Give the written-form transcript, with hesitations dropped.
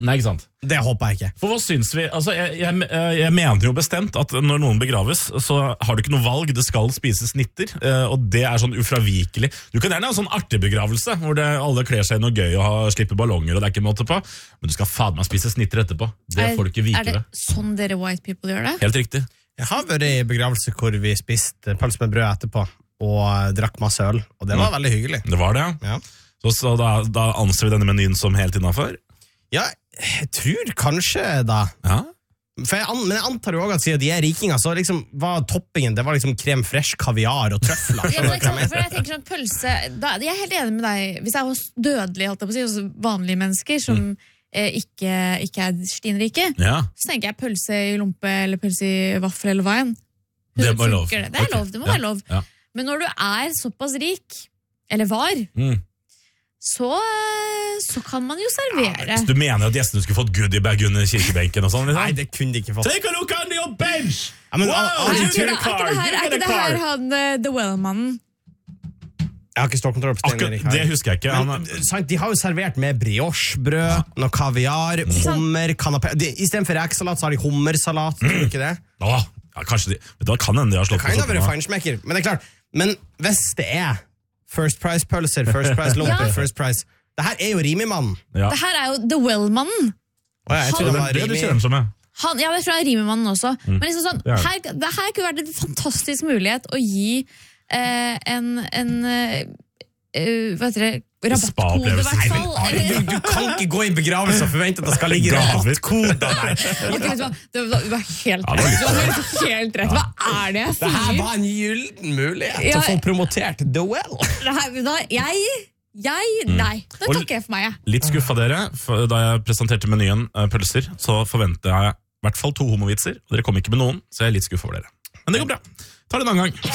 Nei, ikke sant? Det håper jeg ikke. For hva synes vi? Altså, jeg mener jo bestemt at når noen begraves, så har du ikke noe valg, det skal spises nitter, og det er sånn ufravikelig. Du kan gjerne ha en sånn artig begravelse, hvor alle kler seg i noe gøy og slipper ballonger, og det er ikke måte på, men du skal faen meg spise snitter etterpå. Det får du ikke vike ved. Er det sånn dere white people gjør det? Helt riktig. Jeg har vært i begravelse hvor vi spiste pølse med brød etterpå, og drakk masse øl, og det var veldig hyggelig. Det var det, ja. Så da anser vi denne menyen som helt innenfor? Ja, jeg tror kanskje da. Ja. Men jeg antar jo også at siden de er rikinger, så liksom var toppingen, det var liksom krem fresh, kaviar og trøfler. Ja, for jeg tenker sånn pølse, jeg er helt enig med deg, hvis jeg er hos dødelige, holdt jeg på å si, hos vanlige mennesker som ikke er stinrike, så tenker jeg pølse i lompe, eller pølse i vaffel eller veien. Det er lov. Det er lov, det må være lov. Ja. Men når du er såpass rik, eller var, så kan man jo servere. Så du mener at gjestene skulle fått goodiebag under kirkebenken og sånn? Liksom? Nei, det kunne de ikke fått. Take a look on your bench! Ja, men, wow, Er ikke det her han The Well-mannen? Jeg har ikke stålkontroll på Stein Erik her. Det husker jeg ikke. Men, de har jo servert med briochebrød, noe kaviar, hummer, kanapé. I stedet for rekesalat så har de hummersalat, tror du ikke det? Ja, kanskje da kan hende de har slått på soppen. Det kan jo være feinschmecker, men det er klart. Men hvis det er First Price pølser, First Price lomper, First Price. Det her er jo Rimi-mannen. Ja. Det her er jo The Well-mannen. Jeg tror det var Rimi. Det du kjenner som er. Ja, jeg tror det er Rimi-mannen også. Men liksom sånn, det her kunne vært en fantastisk mulighet å gi hva heter det? Rabattkode, i hvert fall. Du kan ikke gå i begravelse og forvente at det skal ligge rabattkode der. Okay, du var helt rett. Hva er det jeg sier? Det her var en gylden mulighet til å få promotert The Well. Nei, det takker jeg for meg. Litt skuffa dere, da jeg presenterte menyen pølser, så forventet jeg i hvert fall 2 homovitser, og dere kom ikke med noen, så jeg er litt skuffa over dere. Men det går bra. Ta det en annen gang.